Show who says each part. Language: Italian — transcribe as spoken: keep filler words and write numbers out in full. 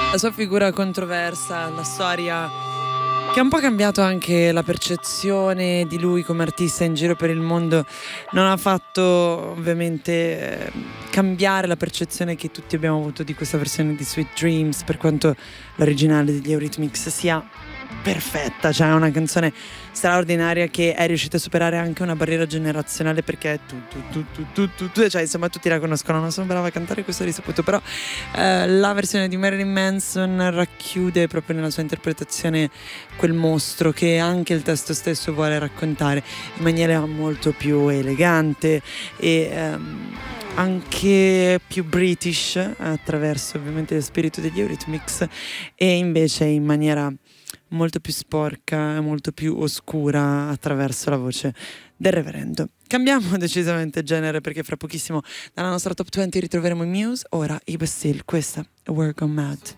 Speaker 1: La sua figura controversa, la storia che ha un po' cambiato anche la percezione di lui come artista in giro per il mondo, non ha fatto ovviamente eh, cambiare la percezione che tutti abbiamo avuto di questa versione di Sweet Dreams, per quanto l'originale degli Eurythmics sia perfetta, cioè è una canzone straordinaria che è riuscita a superare anche una barriera generazionale, perché tu, tu, tu, tu, tu, tu, tu, cioè insomma tutti la conoscono. Non sono brava a cantare, questo è risaputo, però eh, la versione di Marilyn Manson racchiude proprio nella sua interpretazione quel mostro che anche il testo stesso vuole raccontare in maniera molto più elegante e ehm, anche più british, attraverso ovviamente lo spirito degli Eurythmics, e invece in maniera molto più sporca e molto più oscura attraverso la voce del reverendo. Cambiamo decisamente genere, perché fra pochissimo dalla nostra top venti ritroveremo i Muse. Ora i Bastille, questa è Work On Mad.